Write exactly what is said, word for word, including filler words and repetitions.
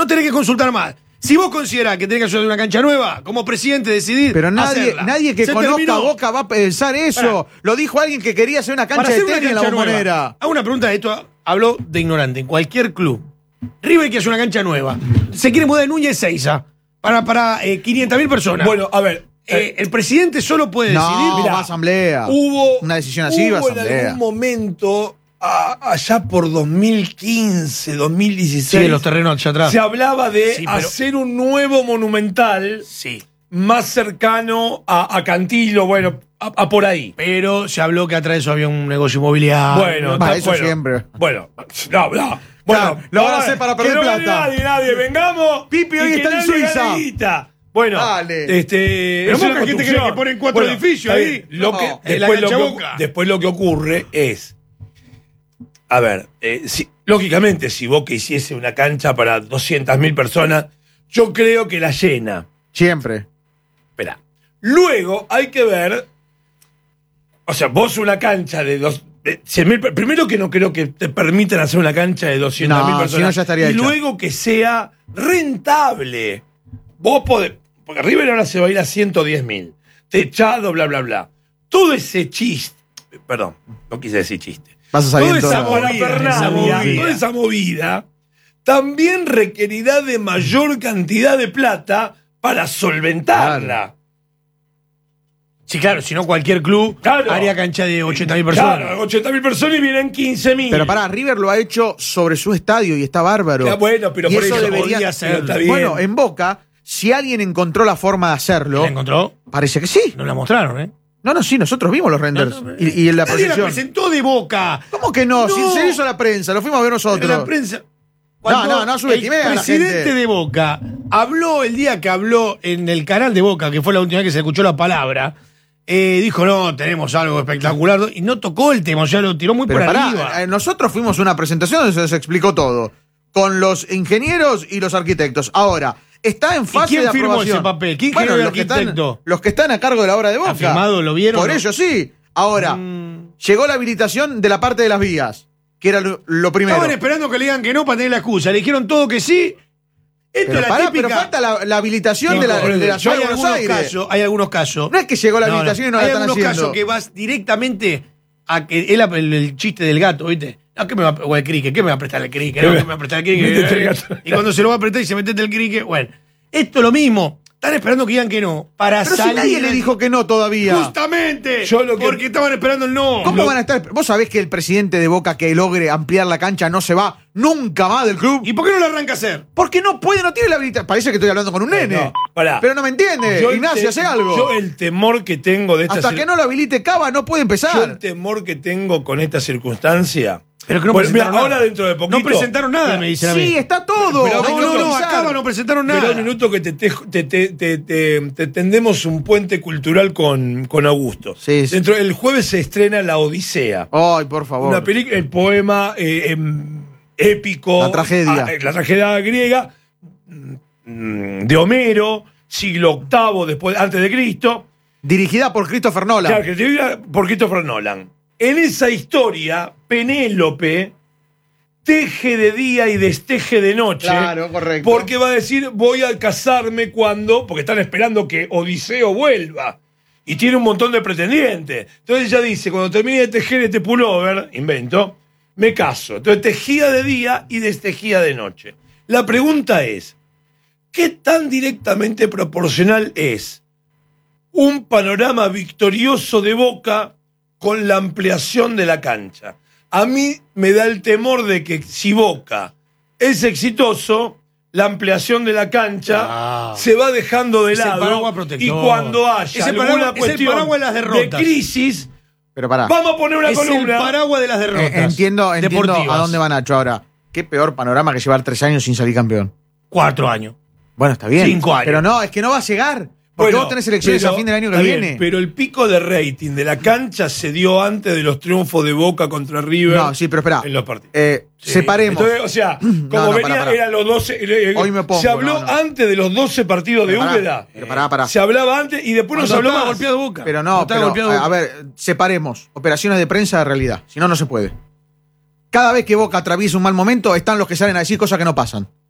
No tenés que consultar más. Si vos considerás que tenés que hacer una cancha nueva, como presidente decidís. Pero nadie, hacerla. nadie que Se conozca terminó. Boca va a pensar eso. Pará. Lo dijo alguien que quería hacer una cancha Para de hacer una tenis en la cancha Bombonera. nueva. Hago una pregunta de esto. Habló de ignorante. En cualquier club. River quiere hacer una cancha nueva. Se quiere mudar de Núñez Seiza para, para eh, quinientas mil personas. Bueno, a ver. Eh, el presidente solo puede No, decidir. va a asamblea. Hubo Una decisión así, hubo va a en asamblea. algún momento, a- allá por dos mil quince, dos mil dieciséis, Sí, los terrenos allá atrás. se hablaba de Sí, pero- hacer un nuevo monumental Sí. más cercano a, a Cantilo, bueno, a, a por ahí. Pero se habló que atrás de eso había un negocio inmobiliario. Bueno, Va, está- eso bueno, siempre. Bueno, no, no. Bueno, Claro, lo van a hacer para perder que no gane plata. Nadie, nadie, vengamos. Pipi hoy y que está en nadie Suiza. gane guita. Bueno, Dale. este. Pero es una Boca, ¿qué te construcción. cree que ponen cuatro edificios está ahí? bien. Lo No, que, en la después, lo cancha que, Boca. después lo que ocurre es. A ver, eh, si- lógicamente, si Boca hiciese una cancha para doscientas mil personas, yo creo que la llena. Siempre. Espera. Luego hay que ver. O sea, vos una cancha de dos. de cien mil per- primero que no creo que te permitan hacer una cancha de doscientas mil No, personas. si no ya estaría y hecha. luego que sea rentable. Vos podés. Porque River ahora se va a ir a ciento diez mil. Techado, bla, bla, bla. Todo ese chiste. Perdón, no quise decir chiste. Vas a salir Toda en esa todo. parafernalia, esa movida. toda esa movida también requerirá de mayor cantidad de plata para solventarla. Sí, claro, si no cualquier club Claro. haría cancha de ochenta mil personas. Claro, ochenta mil personas y vienen quince mil. Pero pará, River lo ha hecho sobre su estadio y está bárbaro. Ya, bueno, pero y por eso eso debería podía ser. Está bien. Bueno, en Boca, si alguien encontró la forma de hacerlo, ¿La encontró? parece que sí. No la mostraron, ¿eh? No, no, sí, nosotros vimos los renders. No, no, y, y en la Nadie la proyección. presentó de Boca. ¿Cómo que no? No. Si se hizo la prensa, lo fuimos a ver nosotros. En la prensa. No, Cuando no, no subestimé el a la presidente gente. de Boca habló el día que habló en el canal de Boca, que fue la última vez que se escuchó la palabra, eh, dijo, no, tenemos algo espectacular, y no tocó el tema, o sea, lo tiró muy Pero por pará, arriba. eh, nosotros fuimos a una presentación donde se les explicó todo. Con los ingenieros y los arquitectos. Ahora, está en fase quién de firmó aprobación. ese papel? ¿Quién bueno, ingeniero y los que, están, arquitecto? los que están a cargo de la obra de Boca. ¿Ha firmado? ¿Lo vieron? Por ¿No? ello, sí. Ahora, Mm. llegó la habilitación de la parte de las vías, que era lo, lo primero. Estaban esperando que le digan que no para tener la excusa. Le dijeron todo que sí. Esto Pero, es la pará, típica. pero falta la, la habilitación No, de la, por de la eso. ciudad hay de Buenos algunos Aires. casos, hay algunos casos. No es que llegó la No, no. habilitación y no la Hay están algunos haciendo. casos que vas directamente a que el, el, el chiste del gato, ¿viste? No, ¿qué me va a, o el crique? ¿Qué me va a prestar el crique? No, ¿qué me va a prestar el Métete el crique? gato. Y cuando se lo va a prestar y se mete el crique, bueno. Esto es lo mismo. Están esperando que digan que no. Para Pero si salir. nadie le dijo que no todavía. Justamente. Yo lo que- Porque estaban esperando el no. ¿Cómo Lo- van a estar? ¿Vos sabés que el presidente de Boca que logre ampliar la cancha no se va nunca más del club? ¿Y por qué no lo arranca a hacer? Porque no puede, no tiene la habilitación. Parece que estoy hablando con un nene. No, pará. Pero no me entiende. Yo el Ignacio, te- hace algo. Yo el temor que tengo de esta Hasta cir- que no lo habilite Cava, no puede Yo el empezar. temor que tengo con esta circunstancia. Pero que no Bueno, presentaron mira, nada. ahora dentro de poquito. No presentaron nada, me dicen a mí. Sí, está todo. Pero No, Hay que no, no, autorizar. acá no presentaron Pero nada. un minuto que te, te, te, te, te- te- te tendemos un puente cultural con, con Augusto. Sí, sí. Dentro, el jueves se estrena La Odisea. Ay, por favor. Una película, el poema eh, em, épico. La tragedia. ah, la tragedia griega mm, de Homero, siglo octavo después, antes de Cristo. Dirigida por Christopher Nolan. Claro, que escribida por Christopher Nolan. En esa historia, Penélope teje de día y desteje de noche. Claro, correcto. Porque va a decir, voy a casarme cuando. Porque están esperando que Odiseo vuelva. Y tiene un montón de pretendientes. Entonces ella dice, cuando termine de tejer este pullover, invento, me caso. Entonces tejía de día y destejía de noche. La pregunta es, ¿qué tan directamente proporcional es un panorama victorioso de Boca con la ampliación de la cancha? A mí me da el temor de que si Boca es exitoso, la ampliación de la cancha Ah. se va dejando de Es el lado. paraguas protector. Y cuando haya Es el alguna paraguas- es el cuestión paraguas de las derrotas. crisis, Pero pará. vamos a poner una Es columna. el paraguas de las derrotas. Eh, entiendo entiendo deportivas. a dónde va Nacho ahora. Qué peor panorama que llevar tres años sin salir campeón. Cuatro años. Bueno, está bien. Cinco años. Pero no, es que no va a llegar. Porque Bueno, vos tenés elecciones pero- a fin del año que está bien, viene. Pero el pico de rating de la cancha se dio antes de los triunfos de Boca contra River No, sí, pero espera. en los partidos. Eh, Sí. Separemos. Entonces, o sea, como No, no, venía, pará, pará. eran los doce. eh, Hoy me pongo, se habló no, no. antes de los doce partidos de Pero pará, Úbeda. pero pará, pará. Se hablaba antes y después no se Cuando habló estaba más. golpeado Boca. Pero Cuando no, estaba pero, golpeado a, Boca. a ver, separemos operaciones de prensa de realidad. Si no, no se puede. Cada vez que Boca atraviesa un mal momento, están los que salen a decir cosas que no pasan.